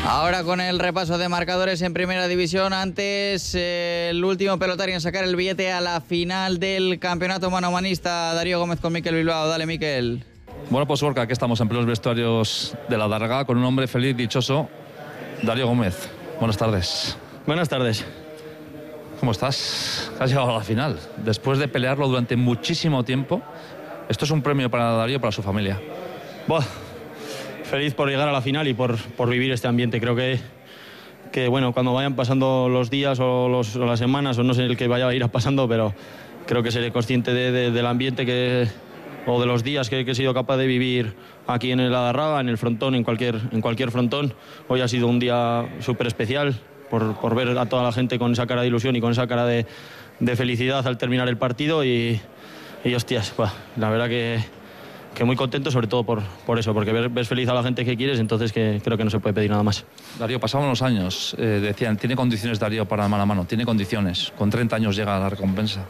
Ahora con el repaso de marcadores en Primera División. Antes, el último pelotario en sacar el billete a la final del campeonato manomanista, Darío Gómez con Miquel Bilbao. Dale, Miquel. Bueno, pues Gorka, aquí estamos en plenos vestuarios de la Darga con un hombre feliz, dichoso, Darío Gómez. Buenas tardes. Buenas tardes. ¿Cómo estás? Has llegado a la final. Después de pelearlo durante muchísimo tiempo, esto es un premio para Darío, para su familia. Buah, feliz por llegar a la final y por vivir este ambiente. Creo que bueno, cuando vayan pasando los días o las semanas, o no sé el que vaya a ir pasando, pero creo que seré consciente del ambiente o de los días que he sido capaz de vivir aquí en el Adarraga, en el frontón, en cualquier frontón. Hoy ha sido un día súper especial por ver a toda la gente con esa cara de ilusión y con esa cara de felicidad al terminar el partido y hostias, la verdad que muy contento, sobre todo por eso, porque ves feliz a la gente que quieres, entonces que creo que no se puede pedir nada más. Darío, pasaban los años, decían, ¿tiene condiciones Darío para mano a mano? ¿Tiene condiciones? Con 30 años llega la recompensa.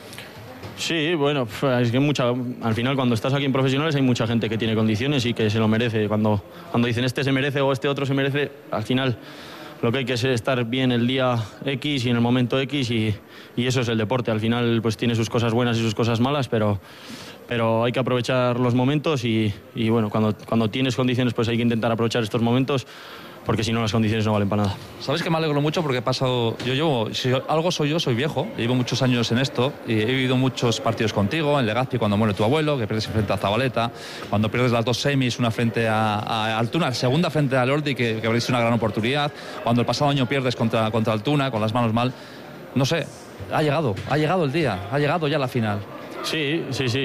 Sí, bueno, es que al final cuando estás aquí en profesionales hay mucha gente que tiene condiciones y que se lo merece. Cuando dicen este se merece o este otro se merece, al final lo que hay que es estar bien el día X y en el momento X y eso es el deporte. Al final pues tiene sus cosas buenas y sus cosas malas, pero hay que aprovechar los momentos y bueno, cuando tienes condiciones pues hay que intentar aprovechar estos momentos, porque si no las condiciones no valen para nada. Sabes que me alegro mucho porque he pasado, si algo soy yo, soy viejo, llevo muchos años en esto y he vivido muchos partidos contigo, en Legazpi cuando muere tu abuelo, que pierdes frente a Zabaleta, cuando pierdes las dos semis, una frente a Altuna, segunda frente a Lordi, que abriste una gran oportunidad, cuando el pasado año pierdes contra Altuna, con las manos mal, no sé, ha llegado el día, ha llegado ya la final. Sí,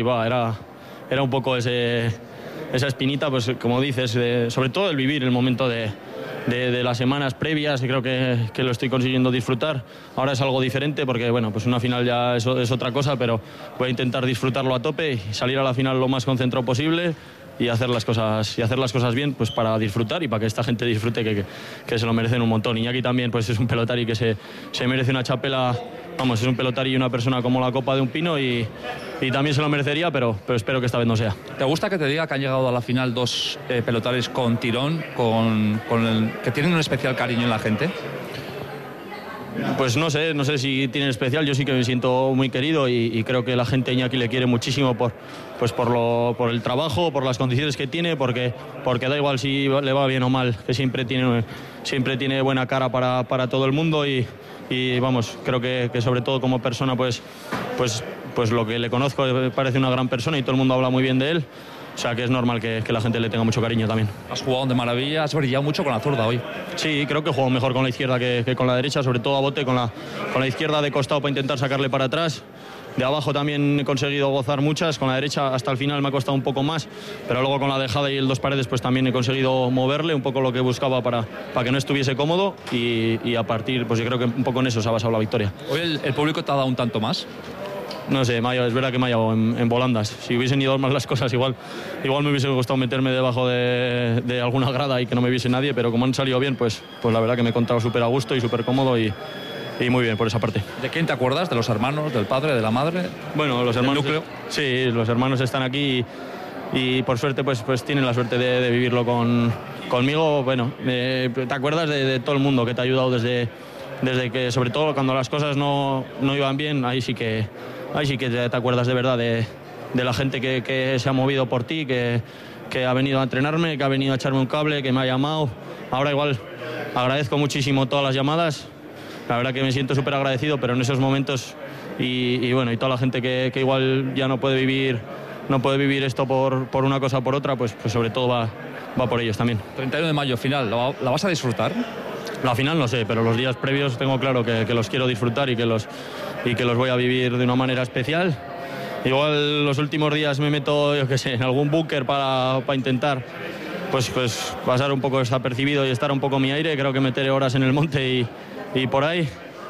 era un poco esa espinita, pues como dices, sobre todo el vivir el momento de las semanas previas, y creo que lo estoy consiguiendo disfrutar. Ahora es algo diferente porque bueno, pues una final ya es otra cosa, pero voy a intentar disfrutarlo a tope y salir a la final lo más concentrado posible y hacer las cosas bien, pues para disfrutar y para que esta gente disfrute, que se lo merecen un montón. Iñaki también pues es un pelotari que se merece una chapela, vamos, es un pelotari y una persona como la copa de un pino y también se lo merecería, pero espero que esta vez no sea. ¿Te gusta que te diga que han llegado a la final dos pelotaris con tirón, que tienen un especial cariño en la gente? Pues no sé si tiene especial, yo sí que me siento muy querido y creo que la gente a Iñaki le quiere muchísimo por el trabajo, por las condiciones que tiene, porque da igual si le va bien o mal, que siempre tiene buena cara para todo el mundo y vamos, creo que sobre todo como persona pues lo que le conozco me parece una gran persona y todo el mundo habla muy bien de él. O sea que es normal que la gente le tenga mucho cariño también. Has jugado de maravilla, has brillado mucho con la zurda hoy. Sí, creo que juego mejor con la izquierda que con la derecha, sobre todo a bote, con la izquierda de costado para intentar sacarle para atrás. De abajo también he conseguido gozar muchas, con la derecha hasta el final me ha costado un poco más, pero luego con la dejada y el dos paredes pues también he conseguido moverle un poco lo que buscaba para que no estuviese cómodo y a partir, pues yo creo que un poco en eso se ha basado la victoria. ¿Hoy el público te ha dado un tanto más? No sé, es verdad que me ha llevado en volandas. Si hubiesen ido más las cosas, igual me hubiese gustado meterme debajo de alguna grada y que no me viese nadie, pero como han salido bien, pues la verdad que me he encontrado súper a gusto y súper cómodo y muy bien por esa parte. ¿De quién te acuerdas? ¿De los hermanos, del padre, de la madre? Bueno, los hermanos. ¿Núcleo? Sí, los hermanos están aquí y por suerte pues tienen la suerte de vivirlo conmigo. Bueno, te acuerdas de todo el mundo que te ha ayudado desde que, sobre todo cuando las cosas no iban bien, ahí sí que te acuerdas de verdad de la gente que se ha movido por ti, que ha venido a entrenarme, que ha venido a echarme un cable, que me ha llamado. Ahora igual agradezco muchísimo todas las llamadas, la verdad que me siento súper agradecido, pero en esos momentos y toda la gente que igual ya no puede vivir esto por una cosa o por otra, pues sobre todo va por ellos también. 31 de mayo, final, ¿la vas a disfrutar? La final no sé, pero los días previos tengo claro que los quiero disfrutar y que los voy a vivir de una manera especial. Igual los últimos días me meto, yo qué sé, en algún búnker para intentar pues pasar un poco desapercibido y estar un poco en mi aire. Creo que meteré horas en el monte y por ahí.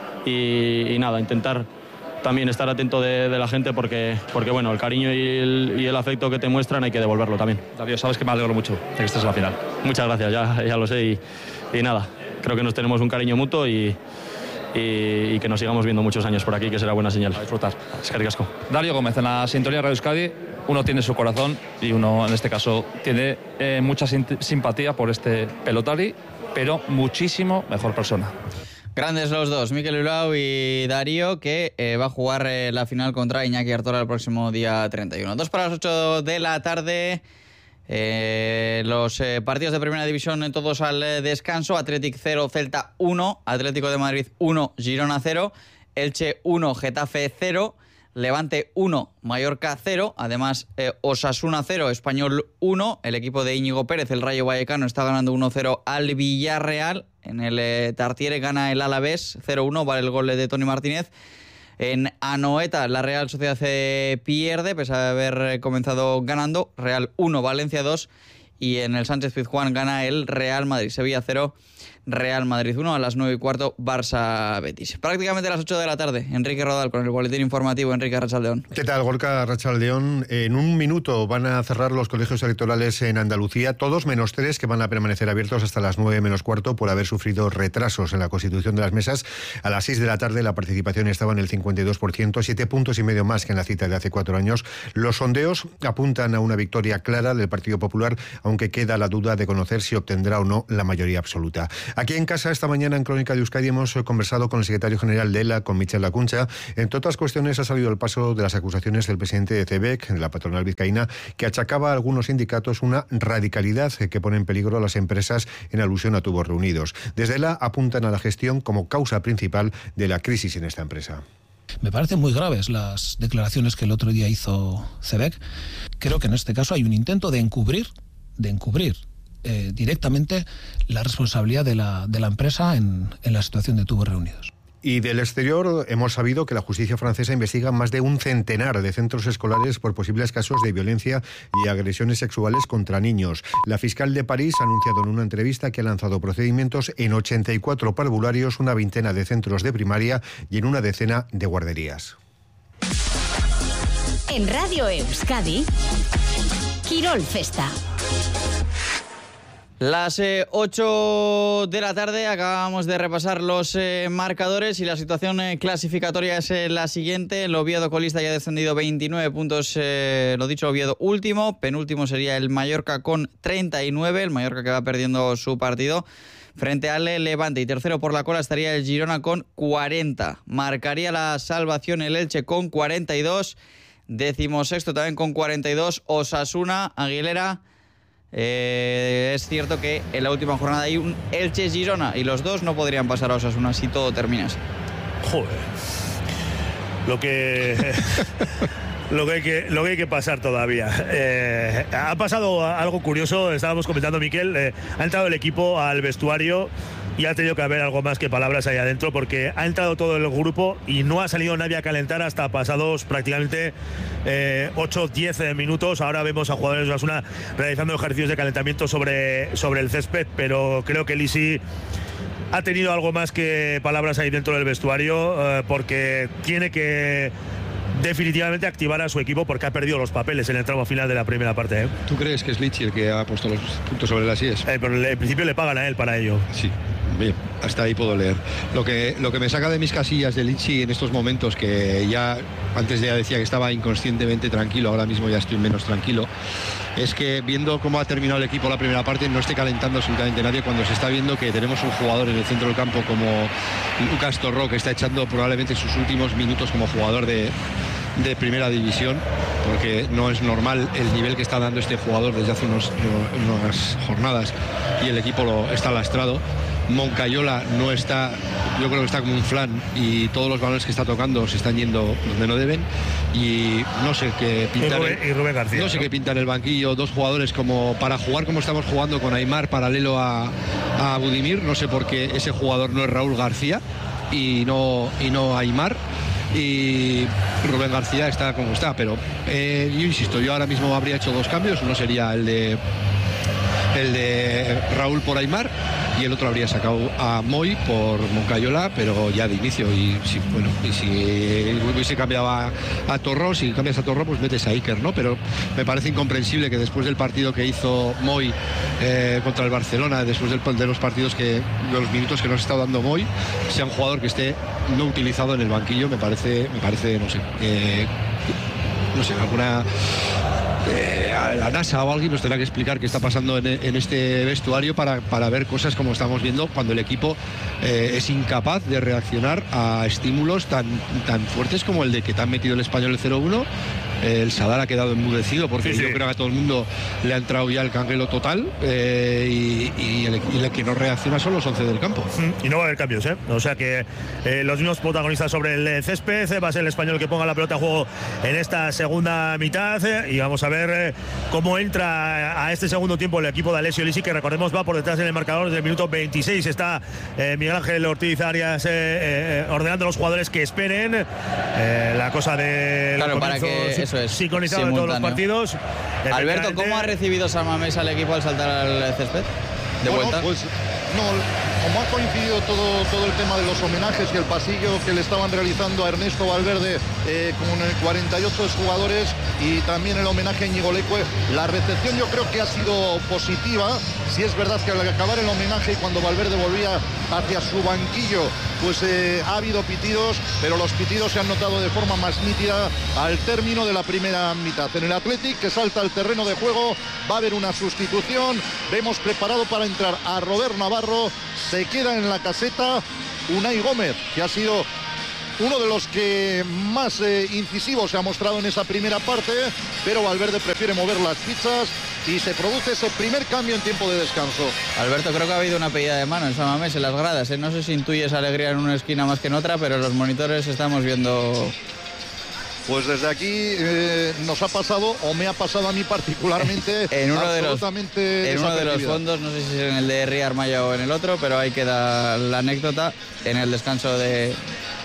Y nada, intentar también estar atento de la gente porque bueno, el cariño y el afecto que te muestran hay que devolverlo también. Darío, sabes que me alegro mucho de que estés en la final. Muchas gracias, ya lo sé y nada, creo que nos tenemos un cariño mutuo y y que nos sigamos viendo muchos años por aquí, que será buena señal. A disfrutar. Eskerrik asko. Darío Gómez en la sintonía Radio Euskadi. Uno tiene su corazón y uno, en este caso, tiene mucha simpatía por este pelotari, pero muchísimo mejor persona. Grandes los dos, Mikel Bilbao y Darío, que va a jugar la final contra Iñaki Artola el próximo día 31. 2 para las 8 de la tarde. Los partidos de Primera División todos al descanso. Athletic 0, Celta 1, Atlético de Madrid 1, Girona 0, Elche 1, Getafe 0, Levante 1, Mallorca 0, además Osasuna 0, Español 1, el equipo de Íñigo Pérez, el Rayo Vallecano, está ganando 1-0 al Villarreal, en el Tartiere gana el Alavés 0-1, vale el gol de Toni Martínez. En Anoeta la Real Sociedad pierde, pese a haber comenzado ganando, Real 1, Valencia 2, y en el Sánchez Pizjuán gana el Real Madrid, Sevilla 0, Real Madrid 1, a las 9:15 Barça-Betis. Prácticamente a las 8 de la tarde, Enrique Rodal con el boletín informativo. Enrique, Arratsaldeon. ¿Qué tal, Gorka? Arratsaldeon. En un minuto van a cerrar los colegios electorales en Andalucía, todos menos 3 que van a permanecer abiertos hasta las 9:15 por haber sufrido retrasos en la constitución de las mesas. A las 6 de la tarde la participación estaba en el 52%, 7 puntos y medio más que en la cita de hace 4 años. Los sondeos apuntan a una victoria clara del Partido Popular, aunque queda la duda de conocer si obtendrá o no la mayoría absoluta. Aquí en casa, esta mañana en Crónica de Euskadi, hemos conversado con el secretario general de ELA, con Michel Lacuncha. Entre otras cuestiones, ha salido el paso de las acusaciones del presidente de CEBEC, de la patronal vizcaína, que achacaba a algunos sindicatos una radicalidad que pone en peligro a las empresas en alusión a tubos reunidos. Desde ELA apuntan a la gestión como causa principal de la crisis en esta empresa. Me parecen muy graves las declaraciones que el otro día hizo CEBEC. Creo que en este caso hay un intento de encubrir directamente la responsabilidad de la empresa en la situación de tubos reunidos. Y del exterior hemos sabido que la justicia francesa investiga más de un centenar de centros escolares por posibles casos de violencia y agresiones sexuales contra niños. La fiscal de París ha anunciado en una entrevista que ha lanzado procedimientos en 84 parvularios, una veintena de centros de primaria y en una decena de guarderías. En Radio Euskadi, Quirol Festa. Las 8 de la tarde acabamos de repasar los marcadores y la situación clasificatoria es la siguiente. El Oviedo colista ya ha descendido 29 puntos, lo dicho, Oviedo último. Penúltimo sería el Mallorca con 39, el Mallorca que va perdiendo su partido frente al Levante. Y tercero por la cola estaría el Girona con 40. Marcaría la salvación el Elche con 42. Decimosexto también con 42, Osasuna, Aguilera. Es cierto que en la última jornada hay un Elche-Girona y los dos no podrían pasar a Osasuna si todo termina así. Joder. Lo que hay que pasar todavía. Ha pasado algo curioso, estábamos comentando, Miquel, ha entrado el equipo al vestuario y ha tenido que haber algo más que palabras ahí adentro, porque ha entrado todo el grupo y no ha salido nadie a calentar hasta pasados prácticamente 8-10 minutos. Ahora vemos a jugadores de Osasuna realizando ejercicios de calentamiento sobre el césped, pero creo que Lisi ha tenido algo más que palabras ahí dentro del vestuario, porque tiene que definitivamente activar a su equipo, porque ha perdido los papeles en el tramo final de la primera parte. ¿Tú crees que es Lichi el que ha puesto los puntos sobre las IES? Pero en principio le pagan a él para ello. Sí, bien, hasta ahí puedo leer. Lo que me saca de mis casillas de Lichi en estos momentos, que ya antes ya decía que estaba inconscientemente tranquilo, ahora mismo ya estoy menos tranquilo, es que viendo cómo ha terminado el equipo la primera parte no esté calentando absolutamente nadie, cuando se está viendo que tenemos un jugador en el centro del campo como Lucas Torró, que está echando probablemente sus últimos minutos como jugador de primera división, porque no es normal el nivel que está dando este jugador desde hace unas jornadas, y el equipo está lastrado. Moncayola no está, yo creo que está como un flan, y todos los balones que está tocando se están yendo donde no deben, y no sé qué pintar Rubén García, no sé qué pintar el banquillo, dos jugadores como para jugar como estamos jugando con Aimar paralelo a Budimir. No sé por qué ese jugador no es Raúl García y no Aimar, y Rubén García está como está, pero yo insisto, yo ahora mismo habría hecho dos cambios. Uno sería el de Raúl por Aimar, y el otro habría sacado a Moy por Moncayola, pero ya de inicio. Y si hubiese cambiado a Torró, si cambias a Torró, pues metes a Iker, ¿no? Pero me parece incomprensible que después del partido que hizo Moy contra el Barcelona, después de los partidos de los minutos que nos está dando Moy, sea un jugador que esté no utilizado en el banquillo. Me parece no sé, alguna la NASA o alguien nos tendrá que explicar qué está pasando en este vestuario para ver cosas como estamos viendo cuando el equipo es incapaz de reaccionar a estímulos tan fuertes como el de que te han metido el Español el 0-1. El Sadar ha quedado enmudecido porque yo creo que a todo el mundo le ha entrado ya el canguelo total, y el que no reacciona son los 11 del campo. Y no va a haber cambios, o sea que los mismos protagonistas sobre el césped. Va a ser el Español que ponga la pelota a juego en esta segunda mitad, y vamos a ver cómo entra a este segundo tiempo el equipo de Alessio Lisi, que recordemos va por detrás en el marcador desde el minuto 26. Está Miguel Ángel Ortiz Arias ordenando a los jugadores que esperen la cosa de claro, para que eso es sincronizado en todos los partidos. Alberto, ¿cómo ha recibido San Mamés al equipo al saltar al césped de vuelta? Pues no, como ha coincidido todo el tema de los homenajes y el pasillo que le estaban realizando a Ernesto Valverde con 48 jugadores, y también el homenaje a Íñigo Leque, la recepción yo creo que ha sido positiva. Si es verdad que al acabar el homenaje y cuando Valverde volvía hacia su banquillo, pues ha habido pitidos, pero los pitidos se han notado de forma más nítida al término de la primera mitad. En el Athletic, que salta al terreno de juego, va a haber una sustitución. Vemos preparado para entrar a Robert Navarro. Se queda en la caseta Unai Gómez, que ha sido uno de los que más incisivos se ha mostrado en esa primera parte, pero Valverde prefiere mover las fichas y se produce ese primer cambio en tiempo de descanso. Alberto, creo que ha habido una pedida de mano en San Mamés en las gradas, No sé si intuyes alegría en una esquina más que en otra, pero en los monitores estamos viendo... Pues desde aquí nos ha pasado, o me ha pasado a mí particularmente, en uno de los fondos, no sé si es en el de Ría Armaya o en el otro, pero ahí queda la anécdota en el descanso de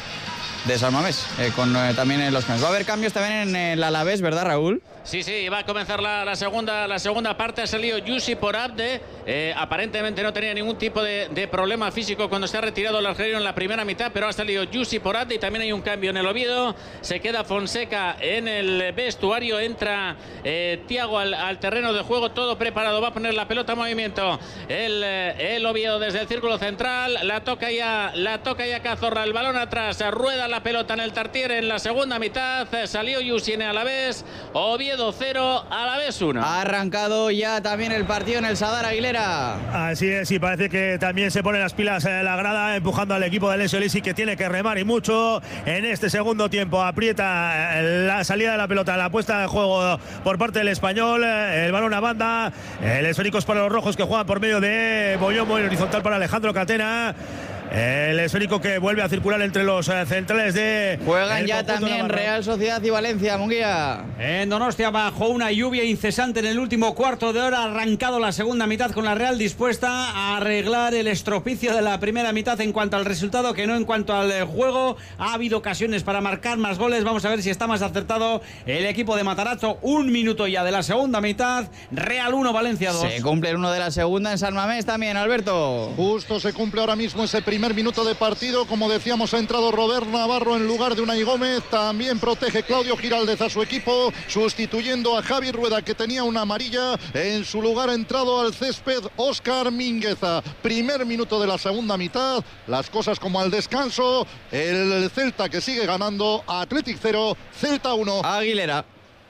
San Mamés, también en los cambios. Va a haber cambios también en el Alavés, ¿verdad, Raúl? Sí, va a comenzar la segunda parte. Ha salido Yusip Abde. Aparentemente no tenía ningún tipo de problema físico cuando se ha retirado el argelino en la primera mitad, pero ha salido Yusip Abde y también hay un cambio en el Oviedo. Se queda Fonseca en el vestuario, entra Thiago al terreno de juego, todo preparado, va a poner la pelota en movimiento. El Oviedo desde el círculo central, la toca ya Cazorla, el balón atrás, rueda la pelota en el Tartiere en la segunda mitad. Salió Yusi en Alavés, Oviedo 0, Alavés 1. Ha arrancado ya también el partido en el Sadar Aguilera. Así es, y parece que también se pone las pilas en la grada, empujando al equipo de Alessio Lisi, que tiene que remar y mucho en este segundo tiempo. Aprieta la salida de la pelota, la puesta de juego por parte del Español, el balón a banda, el esférico es para los rojos, que juegan por medio de Boyomo, y horizontal para Alejandro Catena. El esférico que vuelve a circular entre los centrales de... Juegan ya también Real Sociedad y Valencia, Munguía. En Donostia, bajo una lluvia incesante en el último cuarto de hora, ha arrancado la segunda mitad con la Real dispuesta a arreglar el estropicio de la primera mitad en cuanto al resultado, que no en cuanto al juego. Ha habido ocasiones para marcar más goles. Vamos a ver si está más acertado el equipo de Matarazzo. 1 minuto ya de la segunda mitad. Real 1, Valencia 2. Se cumple el 1 de la segunda en San Mamés también, Alberto. Justo se cumple ahora mismo ese primer minuto de partido. Como decíamos, ha entrado Robert Navarro en lugar de Unai Gómez. También protege Claudio Giraldez a su equipo, sustituyendo a Javi Rueda, que tenía una amarilla. En su lugar ha entrado al césped Óscar Mingueza. Primer minuto de la segunda mitad. Las cosas como al descanso. El Celta, que sigue ganando. Athletic 0, Celta 1. Aguilera.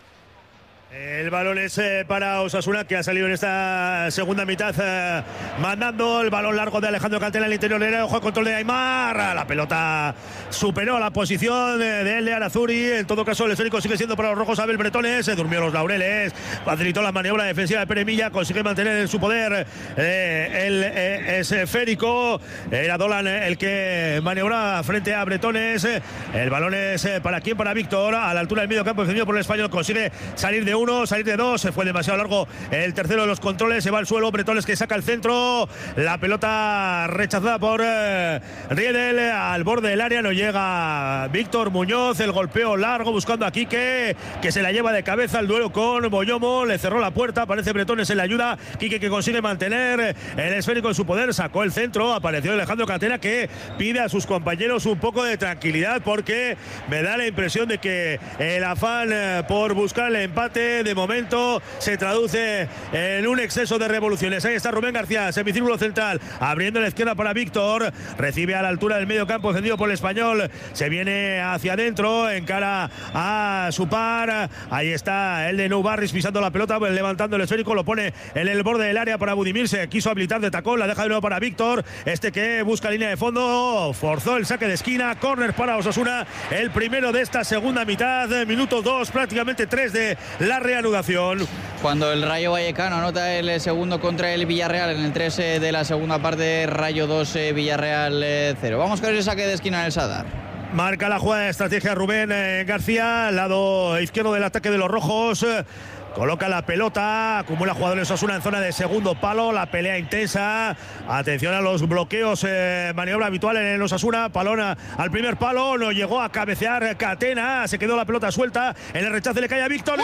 El balón es para Osasuna, que ha salido en esta segunda mitad mandando el balón largo de Alejandro Catena en el interior del área. Ojo al control de Aimar. La pelota superó la posición de Lear Azuri. En todo caso, el esférico sigue siendo para los rojos. Abel Bretones se durmió los laureles, facilitó la maniobra defensiva de Pere Milla, consigue mantener en su poder el esférico. Era Dolan el que maniobraba frente a Bretones. El balón es para quién, para Víctor, a la altura del medio campo, defendido por el Español. Consigue salir de uno, salir de dos, se fue demasiado largo el tercero de los controles, se va al suelo, Bretones que saca el centro, la pelota rechazada por Riedel al borde del área, no llega Víctor Muñoz, el golpeo largo buscando a Quique, que se la lleva de cabeza, el duelo con Boyomo, le cerró la puerta, aparece Bretones en la ayuda, Quique que consigue mantener el esférico en su poder, sacó el centro, apareció Alejandro Catena que pide a sus compañeros un poco de tranquilidad porque me da la impresión de que el afán por buscar el empate de momento se traduce en un exceso de revoluciones. Ahí está Rubén García, semicírculo central, abriendo la izquierda para Víctor, recibe a la altura del medio campo, defendido por el español, se viene hacia adentro, encara a su par, ahí está el de Nou Barris pisando la pelota, levantando el esférico, lo pone en el borde del área para Budimir, se quiso habilitar de tacón, la deja de nuevo para Víctor, este que busca línea de fondo, forzó el saque de esquina, córner para Osasuna, el primero de esta segunda mitad, minuto 2, prácticamente 3 de la reanudación. Cuando el Rayo Vallecano anota el segundo contra el Villarreal en el 13 de la segunda parte, Rayo 2, Villarreal 0. Vamos con el saque de esquina en el Sadar. Marca la jugada de estrategia Rubén García, lado izquierdo del ataque de los rojos. Coloca la pelota, acumula jugadores Osasuna en zona de segundo palo, la pelea intensa, atención a los bloqueos, maniobra habitual en el Osasuna, Palona al primer palo, no llegó a cabecear Catena, se quedó la pelota suelta, en el rechazo le cae a Víctor,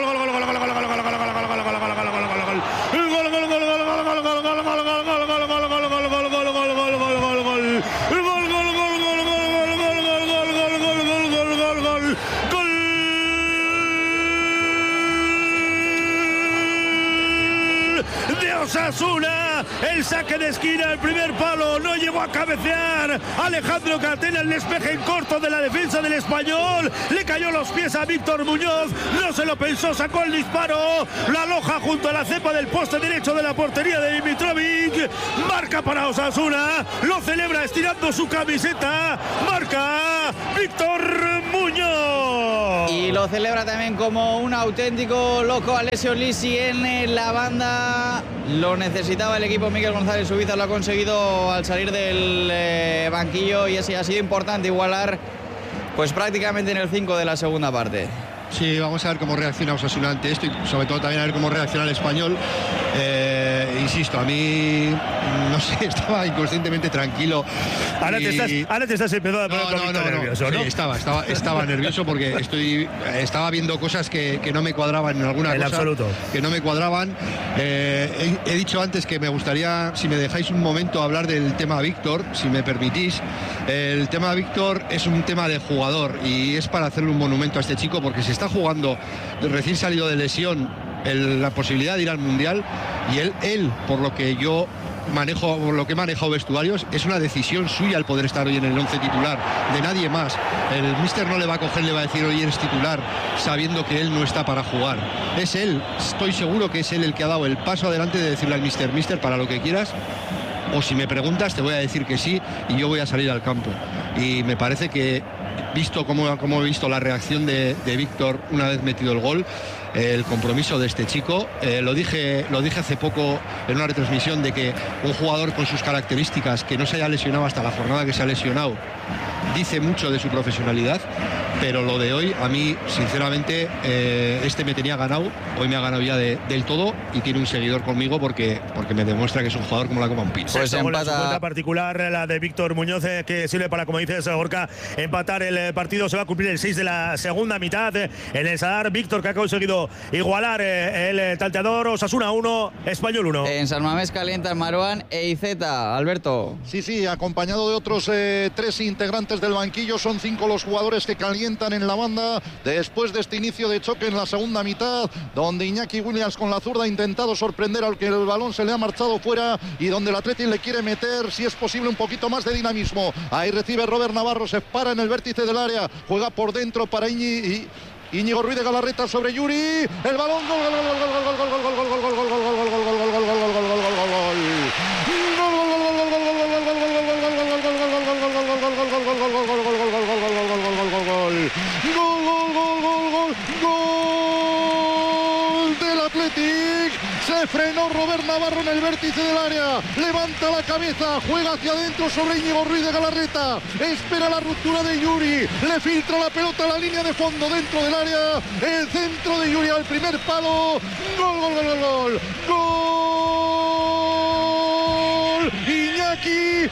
Osasuna, el saque de esquina, el primer palo, no llegó a cabecear Alejandro Catena, el despeje en corto de la defensa del Español, le cayó los pies a Víctor Muñoz, no se lo pensó, sacó el disparo, la aloja junto a la cepa del poste derecho de la portería de Dimitrovic, marca para Osasuna, lo celebra estirando su camiseta, marca Víctor Muñoz. Y lo celebra también como un auténtico loco Alessio Lisi en la banda. Lo necesitaba el equipo, Miguel González Subiza lo ha conseguido al salir del banquillo y ese ha sido importante igualar pues prácticamente en el 5 de la segunda parte. Sí, vamos a ver cómo reacciona Osasuna ante esto y sobre todo también a ver cómo reacciona el Español. Insisto, a mí, no sé, estaba inconscientemente tranquilo. Ahora te estás empezando a poner un poquito nervioso, ¿no? Sí, estaba nervioso porque estaba viendo cosas que no me cuadraban en alguna cosa. En absoluto. Que no me cuadraban. He dicho antes que me gustaría, si me dejáis un momento, hablar del tema Víctor, si me permitís. El tema Víctor es un tema de jugador y es para hacerle un monumento a este chico porque se está jugando recién salido de lesión la posibilidad de ir al Mundial y él por lo que yo manejo, por lo que he manejado vestuarios, es una decisión suya el poder estar hoy en el 11 titular, de nadie más. El míster no le va a coger, le va a decir hoy eres titular, sabiendo que él no está para jugar. Es él, estoy seguro que es él el que ha dado el paso adelante de decirle al míster, para lo que quieras, o si me preguntas te voy a decir que sí y yo voy a salir al campo. Y me parece que, visto como he visto la reacción de Víctor una vez metido el gol, el compromiso de este chico, lo dije hace poco en una retransmisión, de que un jugador con sus características, que no se haya lesionado hasta la jornada que se ha lesionado, dice mucho de su profesionalidad, pero lo de hoy a mí sinceramente me tenía ganado, hoy me ha ganado ya del todo y tiene un seguidor conmigo porque me demuestra que es un jugador como la copa un pino. Pues empata. La cuenta particular, la de Víctor Muñoz, que sirve para, como dices Gorka, empatar el partido. Se va a cumplir el 6 de la segunda mitad en el Sadar. Víctor, que ha conseguido igualar el tanteador. Osasuna 1, Español 1. En San Mamés calientan Marouane e Iceta. Alberto. Sí, acompañado de otros 3 integrantes del banquillo. Son 5 los jugadores que calientan en la banda después de este inicio de choque en la segunda mitad, donde Iñaki Williams con la zurda ha intentado sorprender al que el balón se le ha marchado fuera y donde el Atleti le quiere meter, si es posible, un poquito más de dinamismo. Ahí recibe Robert Navarro, se para en el vértice del área, juega por dentro para Íñigo Ruiz de Galarreta sobre Yuri, el balón, gol. Del Athletic, se frenó llegado Robert Navarro en el vértice del área, levanta la cabeza, juega hacia adentro sobre Íñigo Ruiz de Galarreta, espera la ruptura de Yuri, le filtra la pelota a la línea de fondo dentro del área, el centro de Yuri al primer palo, gol, Iñaki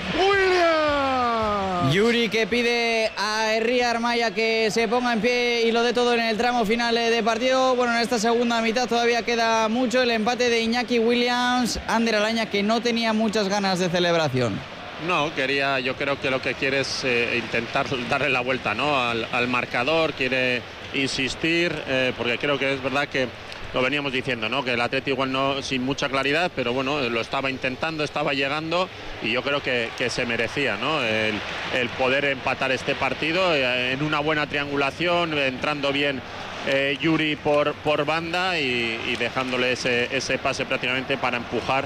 Williams. Yuri que pide a Herri Armaya que se ponga en pie y lo dé todo en el tramo final de partido. Bueno, en esta segunda mitad todavía queda mucho. El empate de Iñaki Williams, Ander Alaña, que no tenía muchas ganas de celebración. No, yo creo que lo que quiere es intentar darle la vuelta, ¿no?, al marcador, quiere insistir, porque creo que es verdad que lo veníamos diciendo, ¿no?, que el Atleti igual no sin mucha claridad, pero bueno, lo estaba intentando, estaba llegando, y yo creo que se merecía, ¿no?, el poder empatar este partido en una buena triangulación, entrando bien Yuri por banda y dejándole ese pase prácticamente para empujar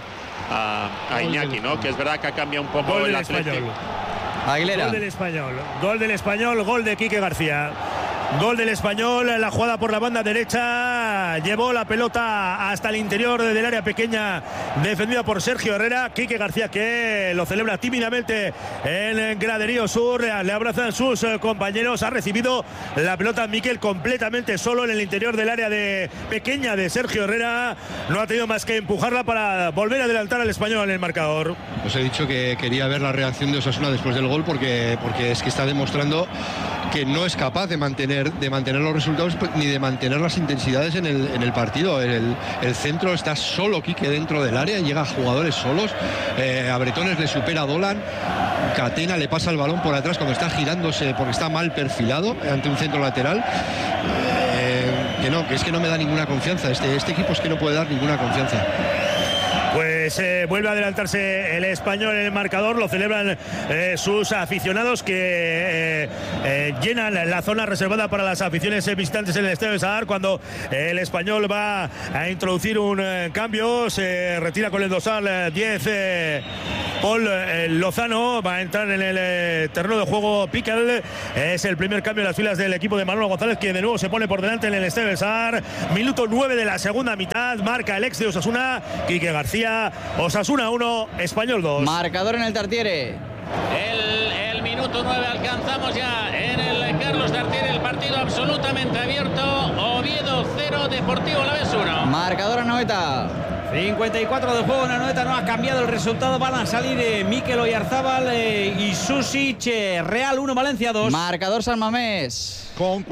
a Iñaki, ¿no?, que es verdad que ha cambiado un poco el Atleti. Aguilera. Gol del Español, gol de Quique García. Gol del Español, la jugada por la banda derecha, llevó la pelota hasta el interior del área pequeña, defendida por Sergio Herrera. Quique García, que lo celebra tímidamente en el graderío sur, le abrazan sus compañeros. Ha recibido la pelota Miquel completamente solo en el interior del área pequeña de Sergio Herrera. No ha tenido más que empujarla para volver a adelantar al Español en el marcador. Os he dicho que quería ver la reacción de Osasuna después del gol, porque es que está demostrando que no es capaz de mantener los resultados ni de mantener las intensidades en el partido. El centro está solo Quique dentro del área, llega a jugadores solos, a Bretones le supera a Dolan, Catena le pasa el balón por atrás cuando está girándose porque está mal perfilado ante un centro lateral. Que es que no me da ninguna confianza, este equipo es que no puede dar ninguna confianza. Pues vuelve a adelantarse el Español en el marcador, lo celebran sus aficionados, que llenan la zona reservada para las aficiones visitantes en el Estadio de Sadar. Cuando el Español va a introducir un cambio, se retira con el dorsal 10 Paul Lozano, va a entrar en el terreno de juego Piquel. Es el primer cambio en las filas del equipo de Manolo González, que de nuevo se pone por delante en el Estadio de Sadar. Minuto 9 de la segunda mitad, marca el ex de Osasuna, Quique García. Osasuna 1, Español 2. Marcador en el Tartiere. El minuto 9 alcanzamos ya en el Carlos Tartiere, el partido absolutamente abierto. Oviedo 0, Deportivo Alavés 1. Marcador a Noeta. 54 de juego en Anoeta, no ha cambiado el resultado. Van a salir Mikel Oyarzábal y Susic. Real 1, Valencia 2. Marcador San Mamés. Con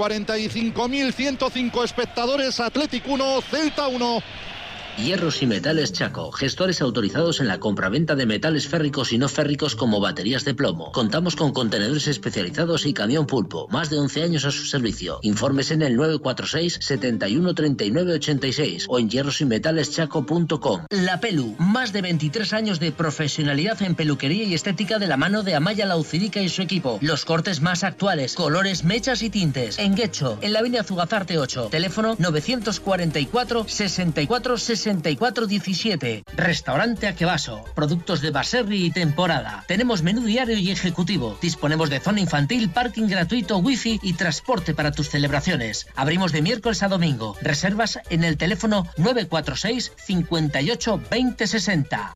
45.105 espectadores, Athletic 1, Celta 1. Hierros y Metales Chaco, gestores autorizados en la compraventa de metales férricos y no férricos como baterías de plomo. Contamos con contenedores especializados y camión pulpo. Más de 11 años a su servicio. Informes en el 946 71 39 86 o en hierrosymetaleschaco.com. La Pelu, más de 23 años de profesionalidad en peluquería y estética de la mano de Amaya Laucirica y su equipo. Los cortes más actuales, colores, mechas y tintes. En Guecho, en la avenida Zugazarte 8. Teléfono 944 64 64 17. Restaurante Akebaso. Productos de Baserri y temporada. Tenemos menú diario y ejecutivo. Disponemos de zona infantil, parking gratuito, wifi y transporte para tus celebraciones. Abrimos de miércoles a domingo. Reservas en el teléfono 946 58 20 60.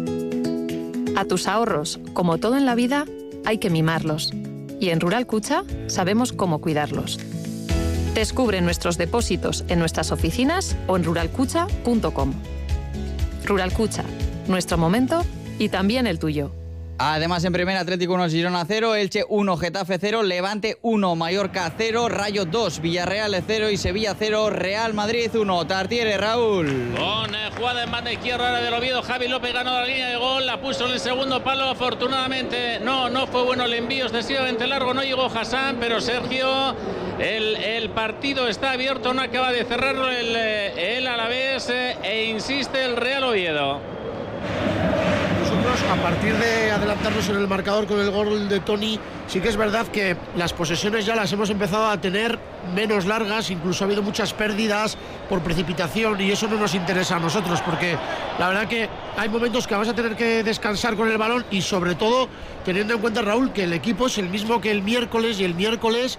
A tus ahorros, como todo en la vida, hay que mimarlos. Y en Rural Cucha sabemos cómo cuidarlos. Descubre nuestros depósitos en nuestras oficinas o en ruralcucha.com. Rural Cucha, nuestro momento y también el tuyo. Además, en primera, Atlético 1, Girona 0, Elche 1, Getafe 0, Levante 1, Mallorca 0, Rayo 2, Villarreal 0 y Sevilla 0, Real Madrid 1. Tartiere, Raúl. Con jugada en banda izquierda del Oviedo, Javi López ganó la línea de gol, la puso en el segundo palo. Afortunadamente no fue bueno el envío, excesivamente largo, no llegó Hassan, pero Sergio, el partido está abierto, no acaba de cerrarlo el Alavés e insiste el Real Oviedo. A partir de adelantarnos en el marcador con el gol de Toni, sí que es verdad que las posesiones ya las hemos empezado a tener menos largas, incluso ha habido muchas pérdidas por precipitación y eso no nos interesa a nosotros, porque la verdad que hay momentos que vas a tener que descansar con el balón y sobre todo teniendo en cuenta, Raúl, que el equipo es el mismo que el miércoles y el miércoles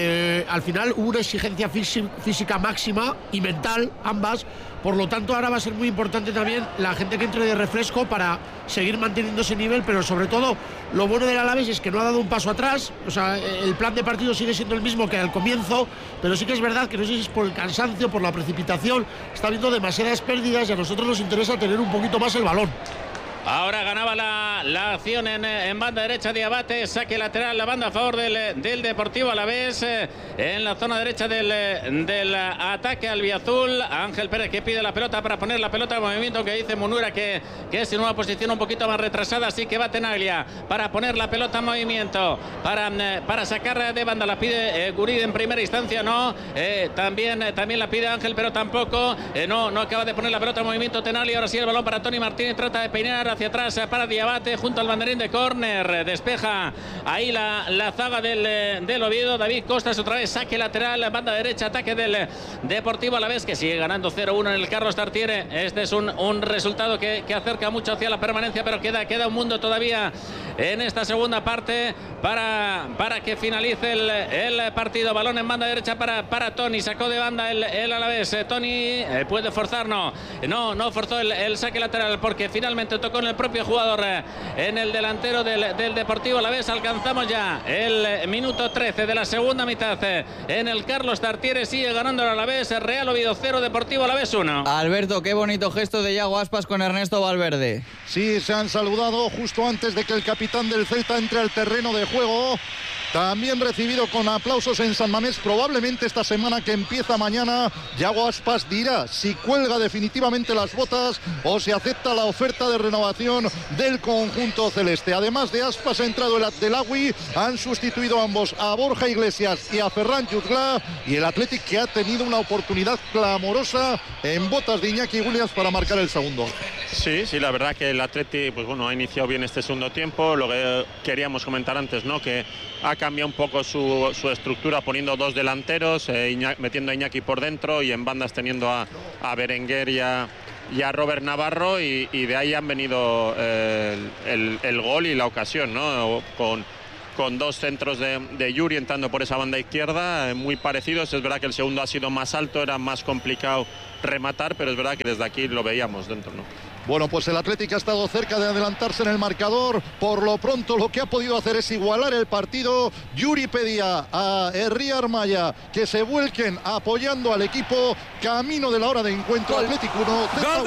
al final hubo una exigencia física máxima y mental, ambas. Por lo tanto, ahora va a ser muy importante también la gente que entre de refresco para seguir manteniendo ese nivel, pero sobre todo lo bueno del Alavés es que no ha dado un paso atrás. O sea, el plan de partido sigue siendo el mismo que al comienzo, pero sí que es verdad que no sé si es por el cansancio, por la precipitación, está habiendo demasiadas pérdidas y a nosotros nos interesa tener un poquito más el balón. Ahora ganaba la acción en banda derecha Diabate, saque lateral, la banda a favor del Deportivo Alavés, en la zona derecha del ataque albiazul. Ángel Pérez que pide la pelota para poner la pelota en movimiento, que dice Munura que es en una posición un poquito más retrasada, así que va Tenaglia para poner la pelota en movimiento, para sacar de banda. La pide Guridi en primera instancia, no, también la pide Ángel, pero tampoco, no acaba de poner la pelota en movimiento Tenaglia. Ahora sí el balón para Tony Martínez, trata de peinar hacia atrás para Diabate junto al banderín de córner, despeja ahí la zaga del Oviedo. David Costas otra vez, saque lateral, banda derecha, ataque del Deportivo Alavés, que sigue ganando 0-1 en el Carlos Tartiere. Este es un resultado que acerca mucho hacia la permanencia, pero queda un mundo todavía en esta segunda parte para que finalice el partido. Balón en banda derecha para Tony, sacó de banda el Alavés. Tony puede forzar, no forzó el saque lateral porque finalmente tocó en el propio jugador, en el delantero del Deportivo Alavés. Alcanzamos ya el minuto 13 de la segunda mitad en el Carlos Tartiere. Sigue ganando el Alavés, Real Oviedo 0, Deportivo Alavés 1. Alberto, qué bonito gesto de Iago Aspas con Ernesto Valverde. Sí, se han saludado justo antes de que el capitán del Celta entre al terreno de juego. También recibido con aplausos en San Mamés. Probablemente esta semana que empieza mañana, Iago Aspas dirá si cuelga definitivamente las botas o si acepta la oferta de renovación del conjunto celeste. Además de Aspas, ha entrado el Abdelawi, han sustituido ambos a Borja Iglesias y a Ferran Jutgla, y el Athletic que ha tenido una oportunidad clamorosa en botas de Iñaki Williams para marcar el segundo. Sí, la verdad que el Athletic ha iniciado bien este segundo tiempo. Lo que queríamos comentar antes, ¿no? Que ha cambiado un poco su estructura poniendo dos delanteros, metiendo a Iñaki por dentro y en bandas teniendo a Berenguer y a Robert Navarro, y de ahí han venido el gol y la ocasión, ¿no? Con dos centros de Yuri entrando por esa banda izquierda, muy parecidos. Es verdad que el segundo ha sido más alto, era más complicado rematar, pero es verdad que desde aquí lo veíamos dentro, ¿no? Bueno, pues el Athletic ha estado cerca de adelantarse en el marcador. Por lo pronto lo que ha podido hacer es igualar el partido. Yuri pedía a Herri Armaya que se vuelquen apoyando al equipo. Camino de la hora de encuentro. Athletic 1, Celta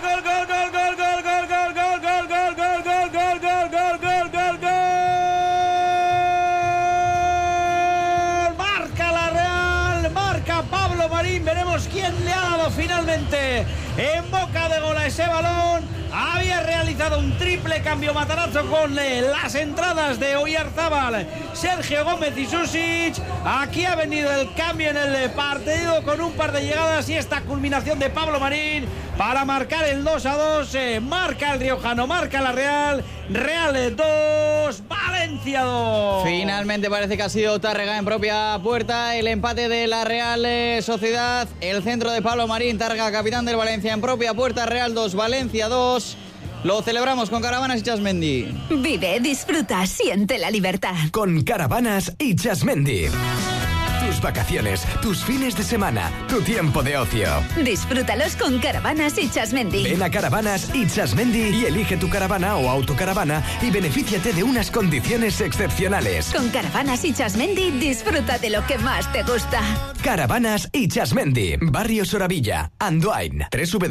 1. Marca la Real, marca Pablo Marín. Veremos quién le ha dado finalmente en boca de gol a ese balón. Había realizado un triple cambio Matarazzo con las entradas de Oyarzábal, Sergio Gómez y Susic. Aquí ha venido el cambio en el partido con un par de llegadas y esta culminación de Pablo Marín para marcar el 2-2. Marca el riojano, marca la Real. Real 2, Valencia 2. Finalmente parece que ha sido Tárrega en propia puerta. El empate de la Real Sociedad. El centro de Pablo Marín, Tárrega, capitán del Valencia, en propia puerta. Real 2, Valencia 2. Lo celebramos con Caravanas y Chasmendi. Vive, disfruta, siente la libertad. Con Caravanas y Chasmendi. Tus vacaciones, tus fines de semana, tu tiempo de ocio. Disfrútalos con Caravanas y Chasmendi. Ven a Caravanas y Chasmendi y elige tu caravana o autocaravana y benefíciate de unas condiciones excepcionales. Con Caravanas y Chasmendi disfruta de lo que más te gusta. Caravanas y Chasmendi, Barrio Soravilla, Andoain,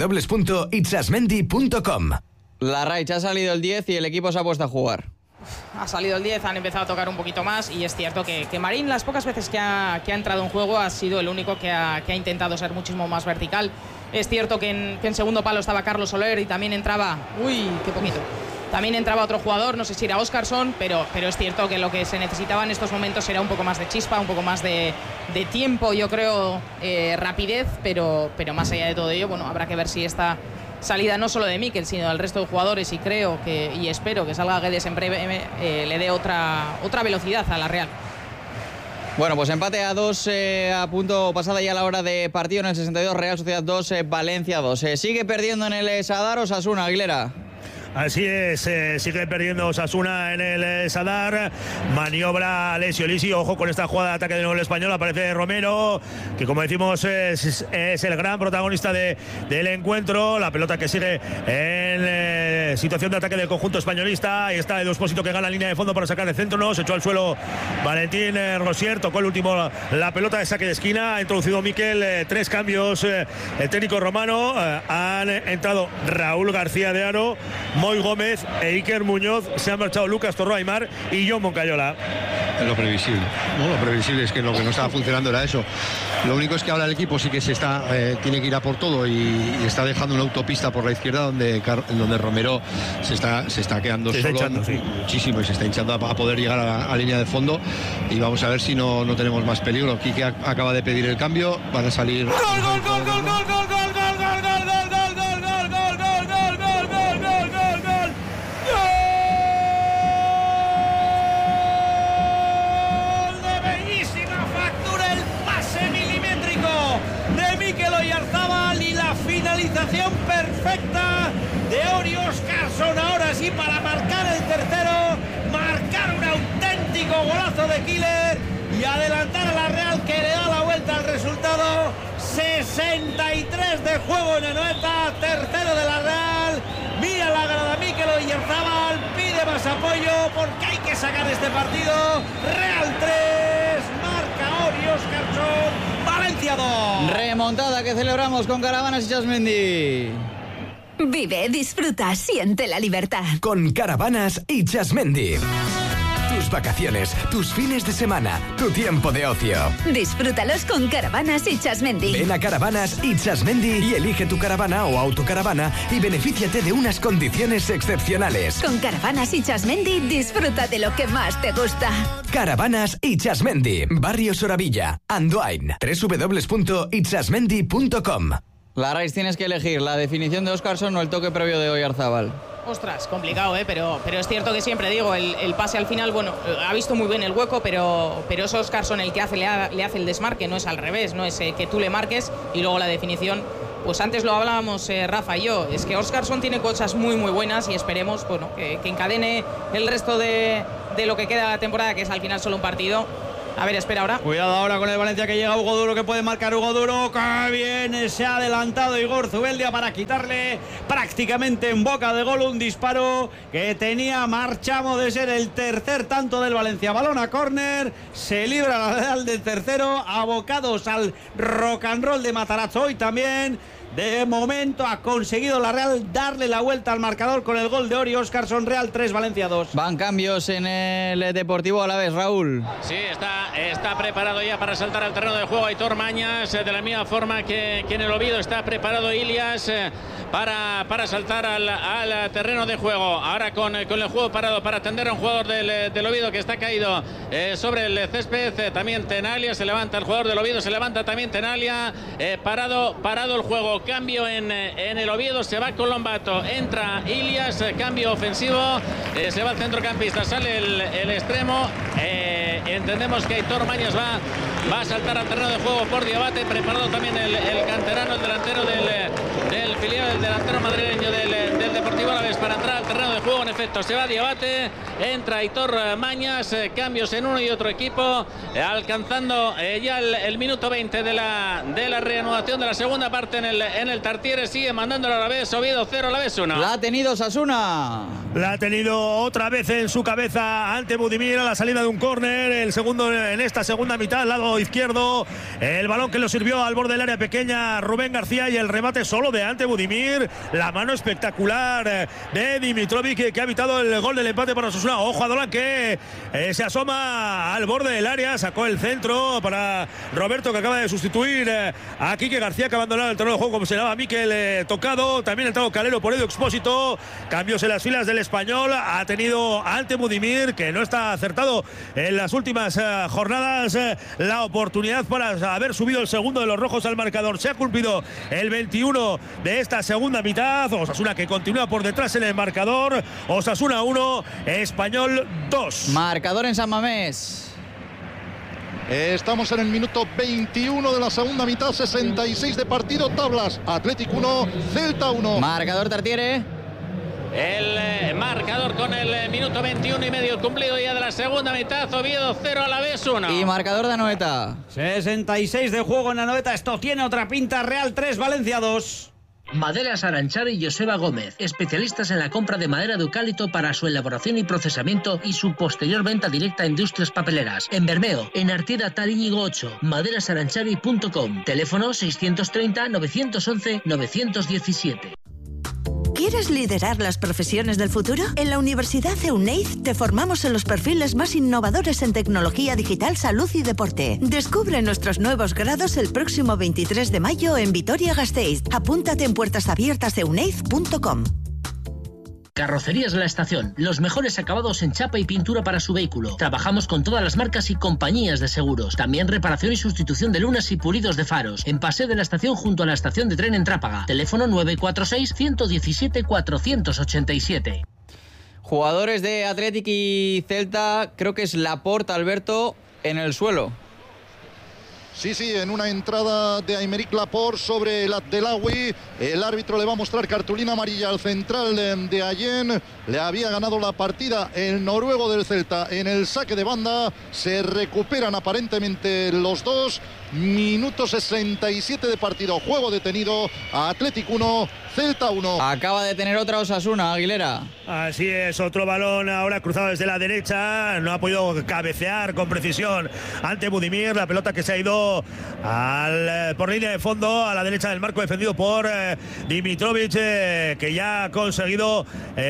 www.ichasmendi.com. La Raich ha salido el 10 y el equipo se ha puesto a jugar. Ha salido el 10, han empezado a tocar un poquito más y es cierto que Marín las pocas veces que ha entrado en juego ha sido el único que ha intentado ser muchísimo más vertical. Es cierto que en segundo palo estaba Carlos Soler y también entraba... ¡Uy, qué poquito! También entraba otro jugador, no sé si era Óscarson, pero es cierto que lo que se necesitaba en estos momentos era un poco más de chispa, un poco más de tiempo, yo creo, rapidez, pero más allá de todo ello, bueno, habrá que ver si esta salida no solo de Mikel, sino del resto de jugadores, y creo y espero que salga Guedes en breve, le dé otra velocidad a la Real. Bueno, pues empate a 2 a punto pasada ya la hora de partido en el 62, Real Sociedad 2, Valencia 2. Sigue perdiendo en el Sadar Osasuna, Aguilera. Así es, sigue perdiendo Osasuna en el Sadar. Maniobra Alessio Lisi. Ojo con esta jugada de ataque de nuevo el Español. Aparece Romero, que como decimos es el gran protagonista del encuentro. La pelota que sigue en situación de ataque del conjunto españolista. Ahí está Edu Espósito, que gana la línea de fondo para sacar el centro. No, se echó al suelo Valentín Rosier. Tocó el último la pelota de saque de esquina. Ha introducido Miquel 3 cambios. El técnico romano. Han entrado Raúl García de Aro, Moy Gómez e Iker Muñoz. Se han marchado Lucas Torro Aymar y John Moncayola. Lo previsible. Lo previsible es que lo que no estaba funcionando era eso. Lo único es que ahora el equipo sí que tiene que ir a por todo y está dejando una autopista por la izquierda donde Romero se está quedando solo muchísimo y se está hinchando a poder llegar a la línea de fondo. Y vamos a ver si no tenemos más peligro. Quique acaba de pedir el cambio. Van a salir. ¡Gol, gol, gol, gol, gol, gol, gol! Mikel Oyarzábal y la finalización perfecta de Ori Óscarsson ahora sí para marcar el tercero, marcar un auténtico golazo de Killer y adelantar a la Real, que le da la vuelta al resultado. 63 de juego en Anoeta, tercero de la Real. Mira la grada Mikel Oyarzábal, pide más apoyo porque hay que sacar este partido. Real 3, marca Ori Óscarsson. Valencia 2. Remontada que celebramos con Caravanas y Chasmendi. Vive, disfruta, siente la libertad. Con Caravanas y Chasmendi. Tus vacaciones, tus fines de semana, tu tiempo de ocio. Disfrútalos con Caravanas y Chasmendi. Ven a Caravanas y Chasmendi y elige tu caravana o autocaravana y benefíciate de unas condiciones excepcionales. Con Caravanas y Chasmendi disfruta de lo que más te gusta. Caravanas y Chasmendi, Barrio Soravilla, Andoain, www.ichasmendi.com. Larrais, tienes que elegir la definición de Óscarsson o el toque previo de Oyarzábal. Ostras, complicado, pero es cierto que siempre digo, el pase al final, bueno, ha visto muy bien el hueco, pero es Óscarsson el que le hace el desmarque, no es al revés, no es que tú le marques y luego la definición. Pues antes lo hablábamos Rafa y yo, es que Óscarsson tiene cosas muy muy buenas y esperemos, bueno, que encadene el resto de lo que queda de la temporada, que es al final solo un partido. A ver, espera ahora. Cuidado ahora con el Valencia, que llega Hugo Duro, que puede marcar Hugo Duro. ¡Qué bien! Se ha adelantado Igor Zubeldia para quitarle prácticamente en boca de gol un disparo que tenía Marchamo de ser el tercer tanto del Valencia. Balón a córner, se libra la Real del tercero, abocados al rock and roll de Matarazzo hoy también. De momento ha conseguido la Real darle la vuelta al marcador con el gol de Ori Óscarsson. Real 3, Valencia 2. Van cambios en el Deportivo Alavés, Raúl. Sí, está preparado ya para saltar al terreno de juego Aitor Mañas, de la misma forma que en el Oviedo está preparado Ilias para saltar al terreno de juego. Ahora con el juego parado para atender a un jugador del Oviedo que está caído sobre el césped. También Tenalia, se levanta el jugador del Oviedo, se levanta también Tenalia. Parado el juego. Cambio en el Oviedo, se va Colombato, entra Ilias, cambio ofensivo, se va el centrocampista, sale el extremo. Entendemos que Aitor Mañas va a saltar al terreno de juego por Diabate, preparado también el canterano, el delantero del filial, el delantero madrileño del Deportivo Alavés para entrar al terreno de juego. En efecto, se va Diabate, entra Aitor Mañas, cambios en uno y otro equipo, alcanzando ya el minuto 20 de la reanudación de la segunda parte en el Tartiere. Sigue mandando a Alavés, Oviedo 0, Alavés 1. La ha tenido Osasuna. La ha tenido otra vez en su cabeza ante Budimir a la salida de un córner, el segundo en esta segunda mitad, lado izquierdo, el balón que lo sirvió al borde del área pequeña Rubén García y el remate solo de ante Budimir, la mano espectacular de Dimitrovic que ha evitado el gol del empate para Osasuna. Ojo a Dolan, que se asoma al borde del área, sacó el centro para Roberto, que acaba de sustituir a Quique García, que ha abandonado el terreno de juego como se llamaba Miquel tocado. También ha entrado Calero por Edu Expósito, cambios en las filas del Español. Ha tenido ante Budimir, que no está acertado en las últimas jornadas, la oportunidad para haber subido el segundo de los rojos al marcador. Se ha cumplido el 21 de esta segunda mitad. Osasuna que continúa por detrás en el marcador. Osasuna 1, Español 2. Marcador en San Mamés. Estamos en el minuto 21 de la segunda mitad, 66 de partido, tablas. Athletic 1, Celta 1. Marcador Tartiere. el marcador con el minuto 21 y medio cumplido ya de la segunda mitad. Oviedo 0, Alavés 1. Y marcador de Anoeta. 66 de juego en Anoeta. Esto tiene otra pinta. Real 3, Valencia 2. Maderas Aranchari y Joseba Gómez, especialistas en la compra de madera de eucalipto para su elaboración y procesamiento y su posterior venta directa a industrias papeleras. En Bermeo, en Artieda Taríñigo 8, maderasaranchari.com. Teléfono 630 911 917. ¿Quieres liderar las profesiones del futuro? En la Universidad EUNEID te formamos en los perfiles más innovadores en tecnología digital, salud y deporte. Descubre nuestros nuevos grados el próximo 23 de mayo en Vitoria-Gasteiz. Apúntate en puertasabiertaseuneid.com. Carrocerías La Estación, los mejores acabados en chapa y pintura para su vehículo. Trabajamos con todas las marcas y compañías de seguros. También reparación y sustitución de lunas y pulidos de faros. En Paseo de la Estación junto a la estación de tren en Trápaga. Teléfono 946-117-487. Jugadores de Athletic y Celta, creo que es Laporte, Alberto, en el suelo. Sí, en una entrada de Aymeric Laporte sobre el Abdelawi. El árbitro le va a mostrar cartulina amarilla al central de Allen. Le había ganado la partida el noruego del Celta en el saque de banda. Se recuperan aparentemente los dos. Minuto 67 de partido. Juego detenido. Athletic 1, Celta 1. Acaba de tener otra Osasuna, Aguilera. Así es, otro balón ahora cruzado desde la derecha. No ha podido cabecear con precisión ante Budimir. La pelota que se ha ido por línea de fondo a la derecha del marco, defendido por Dimitrovic, que ya ha conseguido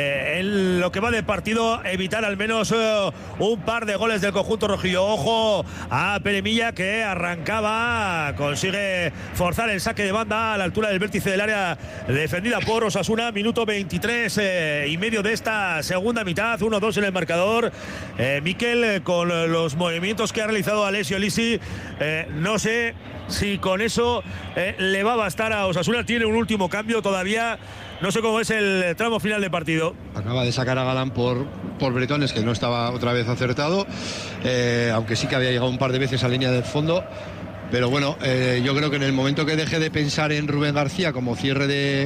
en lo que va de partido evitar al menos un par de goles del conjunto rojillo. Ojo a Peremilla, que arrancaba, consigue forzar el saque de banda a la altura del vértice del área defendida por Osasuna. Minuto 23 y medio de esta segunda mitad, 1-2 en el marcador. Mikel, con los movimientos que ha realizado Alessio Lisi, no sé si con eso le va a bastar a Osasuna. Tiene un último cambio todavía. No sé cómo es el tramo final de partido. Acaba de sacar a Galán por Bretones, que no estaba otra vez acertado, aunque sí que había llegado un par de veces a línea del fondo. Pero bueno, yo creo que en el momento que deje de pensar en Rubén García como cierre